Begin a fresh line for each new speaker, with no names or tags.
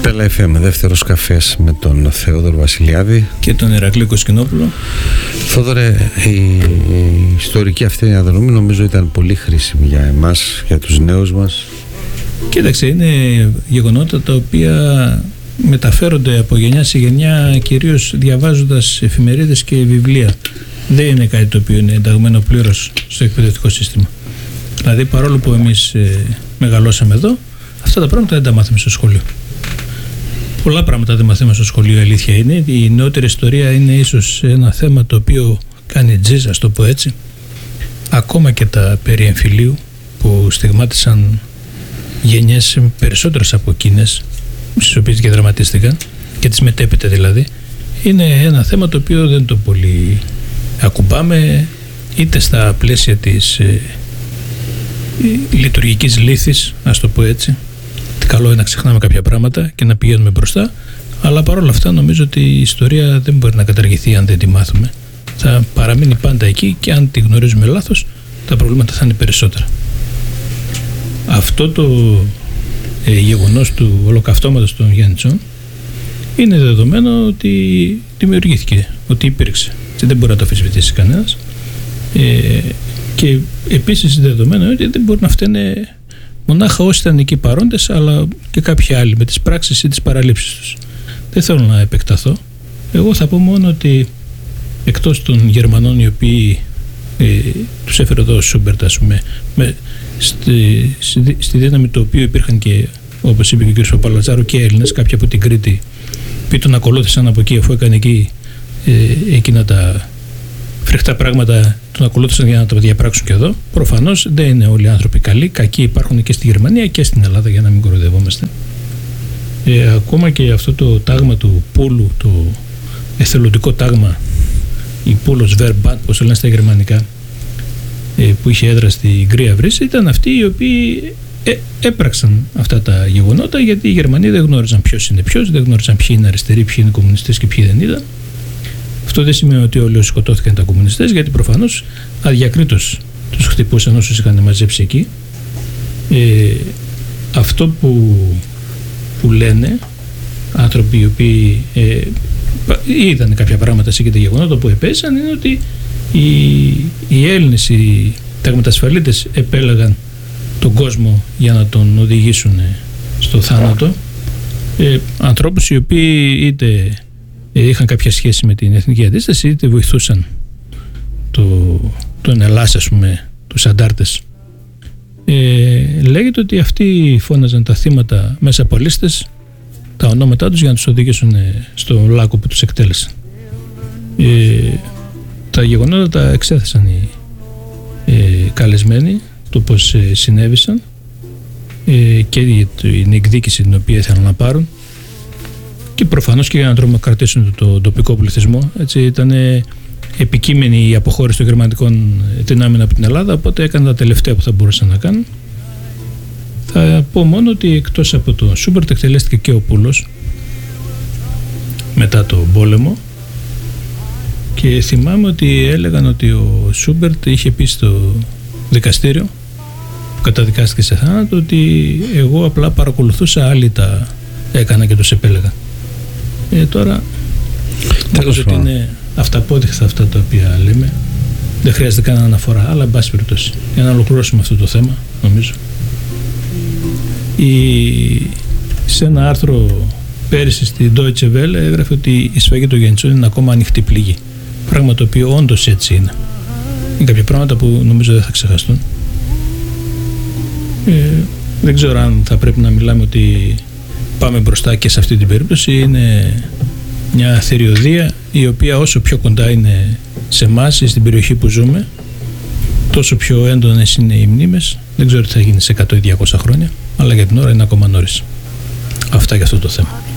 Πέλα FM, δεύτερος καφές με τον Θεόδωρο Βασιλιάδη
και τον Ηρακλή Κοσκινόπουλο.
Θόδωρε, η ιστορική αυτή διαδρομή νομίζω ήταν πολύ χρήσιμη για εμάς, για τους νέους μας.
Κοίταξε, είναι γεγονότα τα οποία μεταφέρονται από γενιά σε γενιά, κυρίως διαβάζοντας εφημερίδες και βιβλία. Δεν είναι κάτι το οποίο είναι ενταγμένο πλήρως στο εκπαιδευτικό σύστημα. Δηλαδή, παρόλο που εμείς μεγαλώσαμε εδώ, αυτά τα πράγματα δεν τα μάθαμε στο σχολείο. Πολλά πράγματα δεν μαθαίνουμε στο σχολείο, η αλήθεια είναι. Η νεότερη ιστορία είναι ίσως ένα θέμα το οποίο κάνει τζιζ, ας το πω έτσι. Ακόμα και τα περί εμφυλίου που στιγμάτισαν γενιές περισσότερες από εκείνες στις οποίες και δραματίστηκαν και τις μετέπειτα δηλαδή, είναι ένα θέμα το οποίο δεν το πολύ ακουμπάμε είτε στα πλαίσια της λειτουργικής λύθης, ας το πω έτσι. Καλό είναι να ξεχνάμε κάποια πράγματα και να πηγαίνουμε μπροστά, αλλά παρόλα αυτά νομίζω ότι η ιστορία δεν μπορεί να καταργηθεί αν δεν τη μάθουμε. Θα παραμείνει πάντα εκεί και αν τη γνωρίζουμε λάθος, τα προβλήματα θα είναι περισσότερα. Αυτό το γεγονός του ολοκαυτώματος των Γιάννητσών είναι δεδομένο ότι δημιουργήθηκε, ότι υπήρξε. Δεν μπορεί να το αμφισβητήσει κανένας. Και επίσης δεδομένο ότι δεν μπορεί να φταίνε μονάχα όσοι ήταν εκεί παρόντες, αλλά και κάποιοι άλλοι με τις πράξεις ή τις παραλήψεις τους. Δεν θέλω να επεκταθώ. Εγώ θα πω μόνο ότι εκτός των Γερμανών οι οποίοι τους έφερε εδώ ο Σούμπερτ, ας πούμε, στη δύναμη του οποίου υπήρχαν και, όπως είπε και ο κ. Παπαλατσάρου, και Έλληνες, κάποιοι από την Κρήτη που τον ακολούθησαν από εκεί, αφού έκανε εκεί εκείνα τα φρικτά πράγματα, τον ακολούθησαν για να τα διαπράξουν και εδώ. Προφανώς δεν είναι όλοι οι άνθρωποι καλοί, κακοί υπάρχουν και στη Γερμανία και στην Ελλάδα, για να μην κοροϊδευόμαστε. Ακόμα και αυτό το τάγμα του Πούλου, το εθελοντικό τάγμα, η Πούλος Verbat, όπως το λένε στα γερμανικά, που είχε έδρα στη Γκρία Βρύση, ήταν αυτοί οι οποίοι έπραξαν αυτά τα γεγονότα, γιατί οι Γερμανοί δεν γνώριζαν ποιος είναι ποιος, δεν γνώριζαν ποιοι είναι αριστεροί, ποιοι είναι κομμουνιστές και ποιοι δεν ήταν. Αυτό δεν σημαίνει ότι όλοι όσοι σκοτώθηκαν ήταν κομμουνιστές, γιατί προφανώς αδιακρίτως τους χτυπούσαν όσους είχαν μαζέψει εκεί. Αυτό που λένε άνθρωποι οι οποίοι είδαν κάποια πράγματα σε και τα γεγονότα που επέσαν, είναι ότι οι Έλληνες, οι ταγματασφαλίτες επέλεγαν τον κόσμο για να τον οδηγήσουν στο θάνατο, ανθρώπους οι οποίοι είτε είχαν κάποια σχέση με την εθνική αντίσταση είτε βοηθούσαν τον Ελλάς, ας πούμε, τους αντάρτες. Λέγεται ότι αυτοί φώναζαν τα θύματα μέσα από λίστες, τα ονόματά τους, για να τους οδηγήσουν στο λάκκο που τους εκτέλεσαν. Τα γεγονότα τα εξέθεσαν οι καλεσμένοι, το πώς συνέβησαν και την εκδίκηση την οποία ήθελαν να πάρουν, και προφανώς και για να τρομοκρατήσουν τον τοπικό πληθυσμό. Έτσι ήταν επικείμενη η αποχώρηση των γερμανικών δυνάμεων από την Ελλάδα, οπότε έκαναν τα τελευταία που θα μπορούσαν να κάνουν. Θα πω μόνο ότι εκτός από τον Σούμπερτ εκτελέστηκε και ο Πούλος μετά τον πόλεμο, και θυμάμαι ότι έλεγαν ότι ο Σούμπερτ είχε πει στο δικαστήριο που καταδικάστηκε σε θάνατο ότι εγώ απλά παρακολουθούσα, άλλοι τα έκανα και τους επέλεγα. Τώρα νομίζω ότι είναι αυταπόδειχτα αυτά τα οποία λέμε, δεν χρειάζεται καν αναφορά, αλλά εν πάση περιπτώσει, για να ολοκληρώσουμε αυτό το θέμα, νομίζω σε ένα άρθρο πέρυσι στη Deutsche Welle έγραφε ότι η σφαγή των Γιάννητσών είναι ακόμα ανοιχτή πληγή, πράγμα το οποίο όντως έτσι είναι. Είναι κάποια πράγματα που νομίζω δεν θα ξεχαστούν. Δεν ξέρω αν θα πρέπει να μιλάμε ότι πάμε μπροστά και σε αυτή την περίπτωση. Είναι μια θηριωδία η οποία όσο πιο κοντά είναι σε εμάς ή στην περιοχή που ζούμε, τόσο πιο έντονες είναι οι μνήμες. Δεν ξέρω τι θα γίνει σε 100 ή 200 χρόνια, αλλά για την ώρα είναι ακόμα νωρίς. Αυτά για αυτό το θέμα.